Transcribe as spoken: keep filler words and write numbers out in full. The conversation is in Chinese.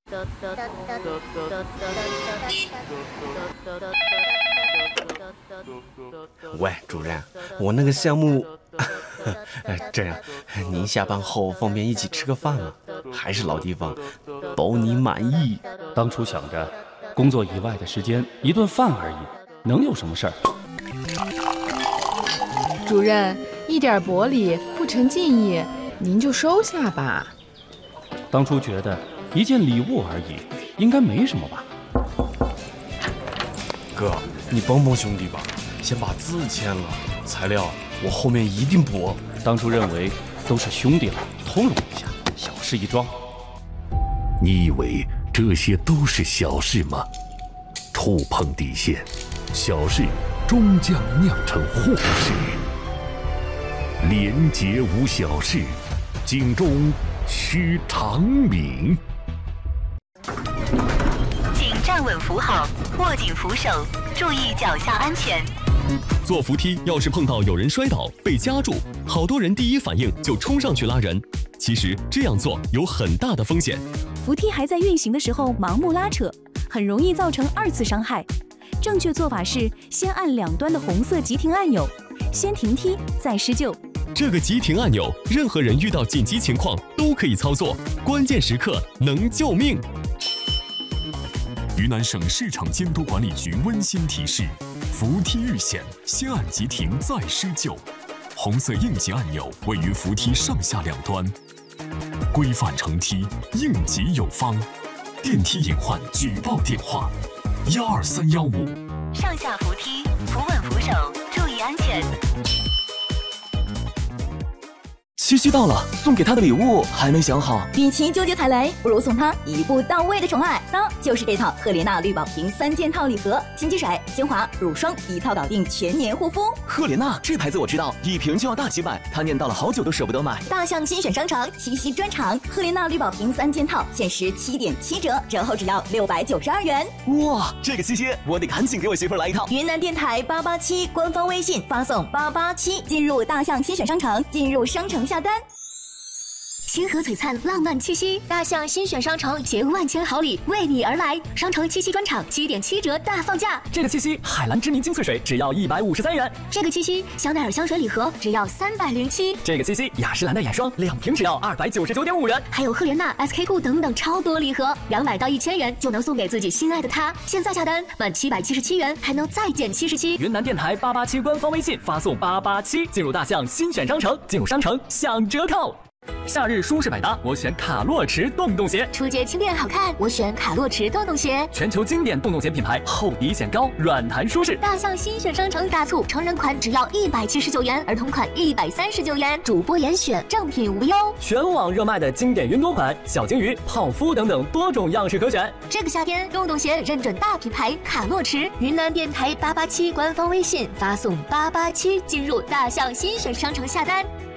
喂，主任，我那个项目，这样，您下班后方便一起吃个饭吗？还是老地方，包你满意。 当初想着，工作以外的时间一顿饭而已，能有什么事儿？ 主任，一点薄礼不成敬意，您就收下吧。 当初觉得一件礼物而已，应该没什么吧。 哥，你帮帮兄弟吧，先把字签了，材料我后面一定补。 当初认为都是兄弟了，通融一下，小事一桩。 你以为这些都是小事吗？触碰底线，小事终将酿成祸事。廉洁无小事，警钟须长鸣。 请站稳扶好，握紧扶手，注意脚下安全。 坐扶梯要是碰到有人摔倒被夹住，好多人第一反应就冲上去拉人。其实这样做有很大的风险。 扶梯还在运行的时候盲目拉扯，很容易造成二次伤害。正确做法是先按两端的红色急停按钮，先停梯再施救。 这个急停按钮，任何人遇到紧急情况都可以操作，关键时刻能救命。 云南省市场监督管理局温馨提示：扶梯遇险，先按急停再施救。红色应急按钮位于扶梯上下两端。规范乘梯，应急有方。电梯隐患举报电话：幺二三幺五。 上下扶梯，扶稳扶手，注意安全。 七夕到了，送给他的礼物还没想好。 与其纠结踩雷，不如送他一步到位的宠爱。那就是这套赫莲娜绿宝瓶三件套礼盒，新机水、精华、乳霜一套搞定全年护肤。 赫莲娜这牌子我知道，一瓶就要大几百，他念叨了好久都舍不得买。 大象新选商城七夕专场，赫莲娜绿宝瓶三件套限时七点七折，折后只要六百九十二元。 哇，这个七夕我得赶紧给我媳妇来一套。 云南电台八八七官方微信发送八八七，进入大象新选商城，进入商城下单。 星河璀璨，浪漫七夕，大象新选商城携万千好礼为你而来。商城七夕专场七点七折大放价。 这个七夕海蓝之谜精粹水只要一百五十三元。 这个七夕香奈儿香水礼盒只要三百零七。 这个七夕雅诗兰黛眼霜两瓶只要二百九十九点五元。 还有赫莲娜、S K two 等等超多礼盒，两百到一千元就能送给自己心爱的他。现在下单满七百七十七元还能再减七十七。 云南电台八八七官方微信发送八八七，进入大象新选商城，进入商城享折扣。夏日舒适百搭，我选卡洛驰洞洞鞋； 初阶轻便好看，我选卡洛驰洞洞鞋。 全球经典洞洞鞋品牌，厚底显高，软弹舒适。 大象新选商城大促，成人款只要一百七十九元，儿童款一百三十九元，主播严选，正品无忧。 全网热卖的经典云朵款、小鲸鱼、泡芙等等多种样式可选。 这个夏天，洞洞鞋认准大品牌卡洛驰。云南电台八八七官方微信发送八八七，进入大象新选商城下单。